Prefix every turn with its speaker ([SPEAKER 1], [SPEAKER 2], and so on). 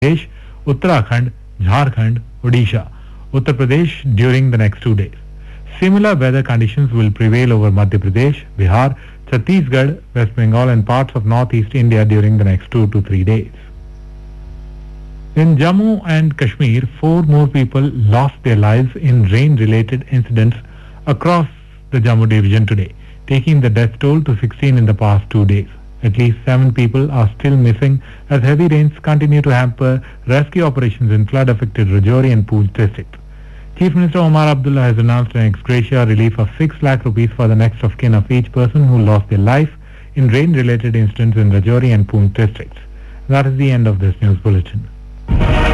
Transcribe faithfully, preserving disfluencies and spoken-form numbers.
[SPEAKER 1] Pradesh, Uttarakhand, Jharkhand, Odisha, Uttar Pradesh during the next two days. Similar weather conditions will prevail over Madhya Pradesh, Bihar, Chhattisgarh, West Bengal and parts of northeast India during the next two to three days. In Jammu and Kashmir, four more people lost their lives in rain-related incidents across the Jammu division today, taking the death toll to sixteen in the past two days. At least seven people are still missing as heavy rains continue to hamper rescue operations in flood-affected Rajouri and Poonch districts. Chief Minister Omar Abdullah has announced an ex gratia relief of six lakh rupees for the next of kin of each person who lost their life in rain-related incidents in Rajouri and Poonch districts. That is the end of this news bulletin.